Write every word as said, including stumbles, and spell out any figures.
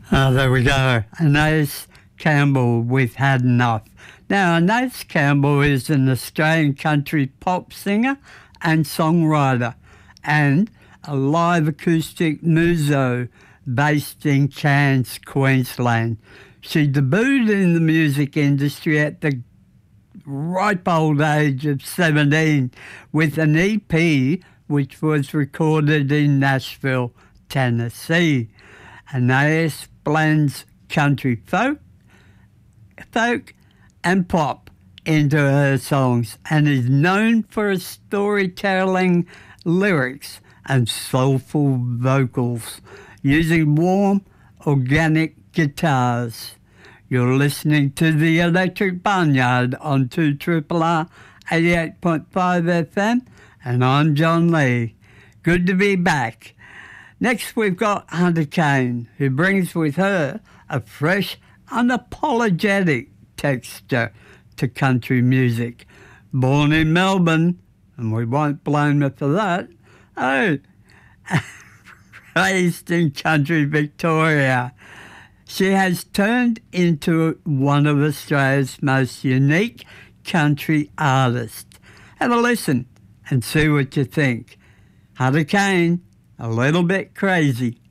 Oh, there we go. Anais Campbell with Had Enough. Now, Anais Campbell is an Australian country pop singer and songwriter and a live acoustic muso based in Cairns, Queensland. She debuted in the music industry at the ripe old age of seventeen with an E P which was recorded in Nashville, Tennessee. Anais blends country folk, folk and pop into her songs and is known for her storytelling lyrics and soulful vocals using warm, organic guitars. You're listening to The Electric Barnyard on two R R R eighty-eight point five F M, and I'm John Lee. Good to be back. Next, we've got Hunter Kane, who brings with her a fresh, unapologetic texture to country music. Born in Melbourne, and we won't blame her for that, oh, raised in country Victoria, she has turned into one of Australia's most unique country artists. Have a listen and see what you think. Hunter Kane, A Little Bit Crazy.